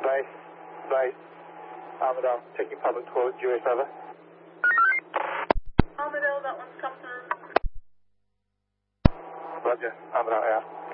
base. Armadale, taking public towards US over. Armadale, that one's come through. Roger, Armadale out.